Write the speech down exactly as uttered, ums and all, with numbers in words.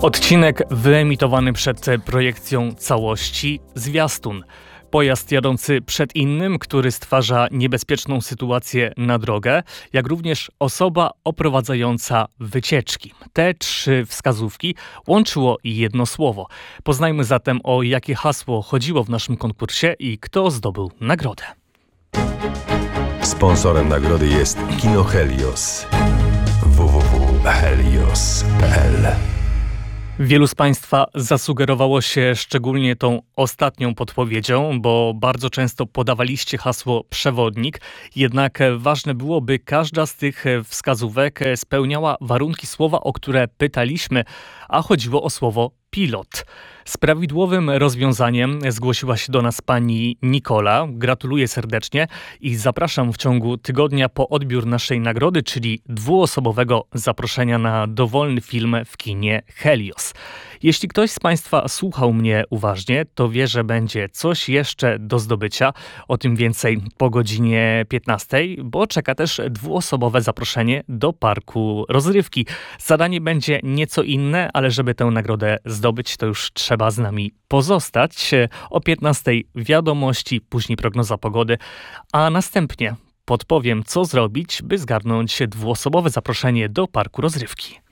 Odcinek wyemitowany przed projekcją całości, zwiastun. Pojazd jadący przed innym, który stwarza niebezpieczną sytuację na drogę, jak również osoba oprowadzająca wycieczki. Te trzy wskazówki łączyło jedno słowo. Poznajmy zatem, o jakie hasło chodziło w naszym konkursie i kto zdobył nagrodę. Sponsorem nagrody jest Kino Helios. w w w kropka helios kropka p l. Wielu z Państwa zasugerowało się szczególnie tą ostatnią podpowiedzią, bo bardzo często podawaliście hasło przewodnik, jednak ważne było, by każda z tych wskazówek spełniała warunki słowa, o które pytaliśmy, a chodziło o słowo pilot. Z prawidłowym rozwiązaniem zgłosiła się do nas pani Nikola. Gratuluję serdecznie i zapraszam w ciągu tygodnia po odbiór naszej nagrody, czyli dwuosobowego zaproszenia na dowolny film w kinie Helios. Jeśli ktoś z Państwa słuchał mnie uważnie, to wie, że będzie coś jeszcze do zdobycia. O tym więcej po godzinie piętnastej, bo czeka też dwuosobowe zaproszenie do parku rozrywki. Zadanie będzie nieco inne, ale żeby tę nagrodę zdobyć, to już trzeba z nami pozostać. O piętnastej wiadomości, później prognoza pogody, a następnie podpowiem, co zrobić, by zgarnąć dwuosobowe zaproszenie do parku rozrywki.